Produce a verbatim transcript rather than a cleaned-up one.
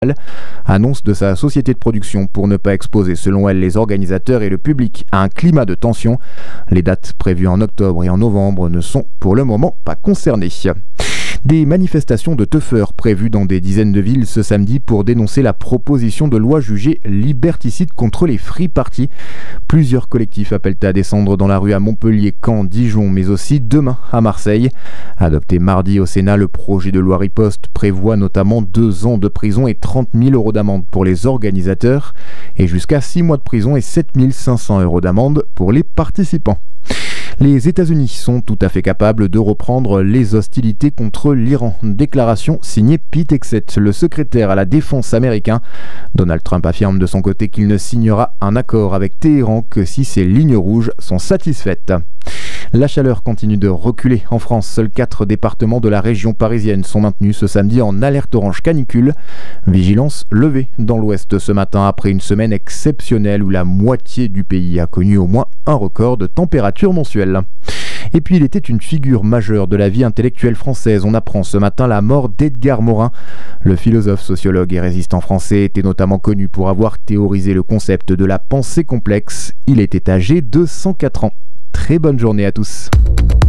annonce de sa société de production pour ne pas exposer, selon elle, les organisateurs et le public à un climat de tension. Les dates prévues en octobre et en novembre ne sont pour le moment pas concernées. Des manifestations de teufeurs prévues dans des dizaines de villes ce samedi pour dénoncer la proposition de loi jugée liberticide contre les free parties. Plusieurs collectifs appellent à descendre dans la rue à Montpellier, Caen, Dijon, mais aussi demain à Marseille. Adopté mardi au Sénat, le projet de loi riposte prévoit notamment deux ans de prison et trente mille euros d'amende pour les organisateurs et jusqu'à six mois de prison et sept mille cinq cents euros d'amende pour les participants. Les États-Unis sont tout à fait capables de reprendre les hostilités contre l'Iran. Déclaration signée Pete Hegseth, le secrétaire à la défense américain. Donald Trump affirme de son côté qu'il ne signera un accord avec Téhéran que si ses lignes rouges sont satisfaites. La chaleur continue de reculer en France. Seuls quatre départements de la région parisienne sont maintenus ce samedi en alerte orange canicule. Vigilance levée dans l'ouest ce matin après une semaine exceptionnelle où la moitié du pays a connu au moins un record de température mensuelle. Et puis il était une figure majeure de la vie intellectuelle française. On apprend ce matin la mort d'Edgar Morin. Le philosophe, sociologue et résistant français était notamment connu pour avoir théorisé le concept de la pensée complexe. Il était âgé de cent quatre ans. Très bonne journée à tous.